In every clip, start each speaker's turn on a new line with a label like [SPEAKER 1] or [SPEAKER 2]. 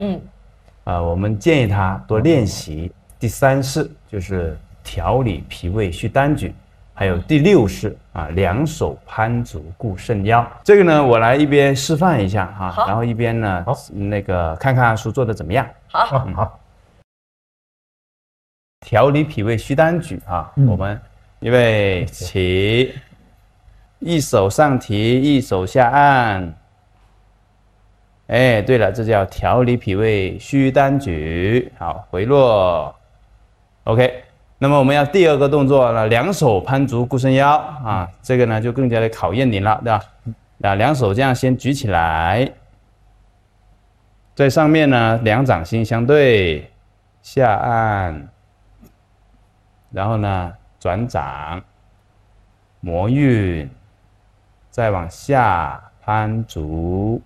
[SPEAKER 1] 我们建议他多练习第3式，就是调理脾胃虚单举，还有第6式两手攀足固肾腰。这个呢，我来一边示范一下哈，然后一边呢那个看看阿叔做的怎么样。
[SPEAKER 2] 好。
[SPEAKER 1] 调理脾胃虚单举我们预备起，一手上提，一手下按。对了，这叫调理脾胃虚单举。好，回落。OK， 那么我们要第2个动作呢，两手攀足固肾腰这个呢就更加的考验你了，对吧？两手这样先举起来，在上面呢两掌心相对，下按，然后呢转掌，摩运，再往下攀足。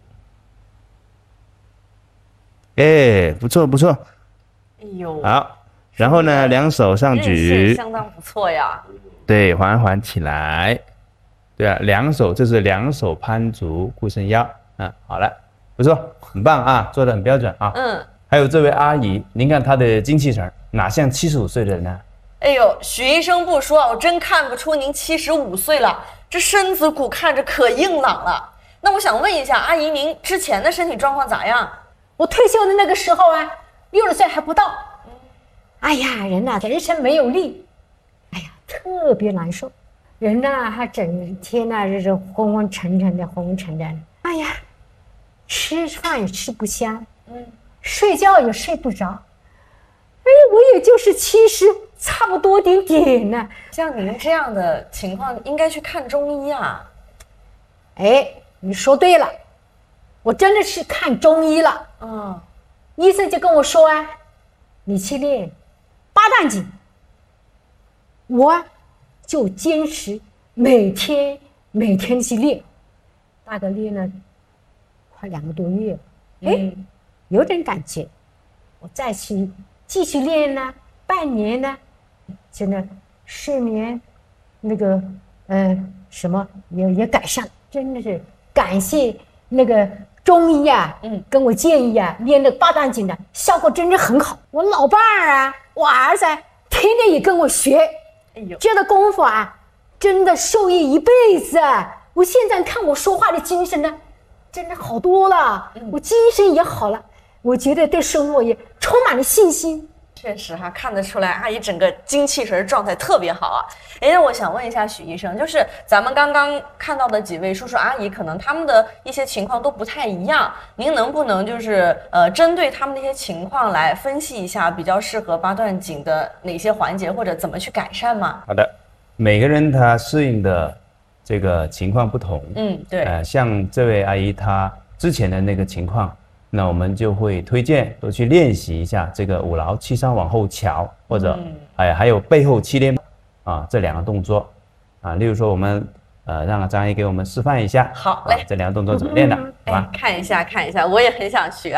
[SPEAKER 1] 不错不错。
[SPEAKER 3] 哎呦，
[SPEAKER 1] 好，然后呢两手上举，
[SPEAKER 3] 相当不错呀。
[SPEAKER 1] 对，缓缓起来。对啊，这是两手攀足固肾腰。好了，不错，很棒做得很标准还有这位阿姨，您看她的精气神哪像75岁的人呢？
[SPEAKER 3] 哎呦，许医生不说，我真看不出您75岁了，这身子骨看着可硬朗了。那我想问一下，阿姨您之前的身体状况咋样？
[SPEAKER 2] 我退休的那个时候60岁还不到。哎呀，人全身没有力，哎呀，特别难受。人还整天就是昏昏沉沉的。哎呀，吃饭也吃不香，睡觉也睡不着。我也就是70差不多点呢。
[SPEAKER 3] 像您这样的情况，应该去看中医啊。
[SPEAKER 2] 你说对了，我真的是看中医了。医生就跟我说你去练八段锦。我就坚持每天去练，大概练了快2个多月，有点感觉。我再去继续练呢，半年呢，真的睡眠那个什么也改善，真的是感谢那个中医跟我建议练那八段锦的效果真的很好。我老伴儿我儿子天天也跟我学，这个功夫真的受益一辈子。我现在看我说话的精神呢，真的好多了，我精神也好了，我觉得对生活也充满了信心。
[SPEAKER 3] 确实看得出来阿姨整个精气神状态特别好那我想问一下许医生，就是咱们刚刚看到的几位叔叔阿姨，可能他们的一些情况都不太一样，您能不能就是针对他们的一些情况来分析一下比较适合八段锦的哪些环节，或者怎么去改善吗？
[SPEAKER 1] 好的，每个人他适应的这个情况不同，
[SPEAKER 3] 对，
[SPEAKER 1] 像这位阿姨她之前的那个情况，那我们就会推荐多去练习一下这个5劳7伤往后翘，或者还有背后7连这2个动作例如说我们让张阿姨给我们示范一下。
[SPEAKER 3] 好嘞，
[SPEAKER 1] 这2个动作怎么练的？好吧，
[SPEAKER 3] 看一下，我也很想学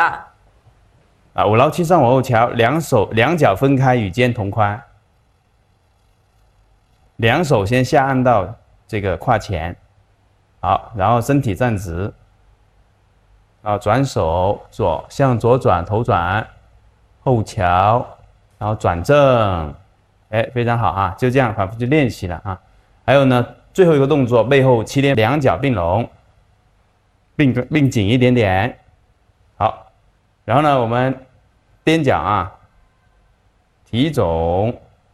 [SPEAKER 1] 5劳7伤往后翘，两脚分开与肩同宽，两手先下按到这个胯前，好，然后身体站直。转手向左转，头转，后翘，然后转正，非常好就这样反复去练习了还有呢，最后一个动作，背后7连，两脚并拢，并紧一点点，好，然后呢，我们踮脚提踵，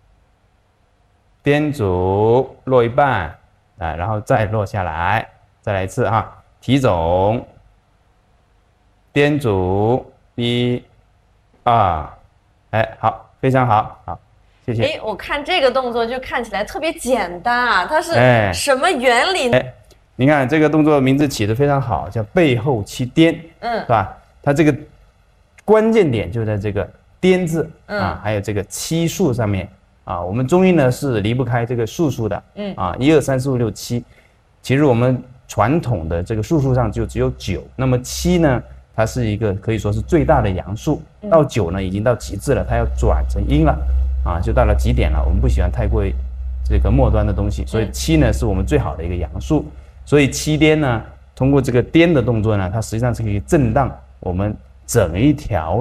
[SPEAKER 1] 踮足落一半，然后再落下来，再来一次提踵。踮足1、2，好，非常好，好，谢谢。
[SPEAKER 3] 我看这个动作就看起来特别简单它是什么原理呢？
[SPEAKER 1] 你看这个动作名字起得非常好，叫背后7颠，是吧？它这个关键点就在这个颠字还有这个7数上面我们中医呢是离不开这个数数的1、2、3、4、5、6、7。其实我们传统的这个数上就只有9，那么7呢？它是一个可以说是最大的阳数，到9呢已经到极致了，它要转成阴了就到了极点了。我们不喜欢太过这个末端的东西，所以7呢是我们最好的一个阳数。所以7颠呢，通过这个颠的动作呢，它实际上是可以震荡我们整一条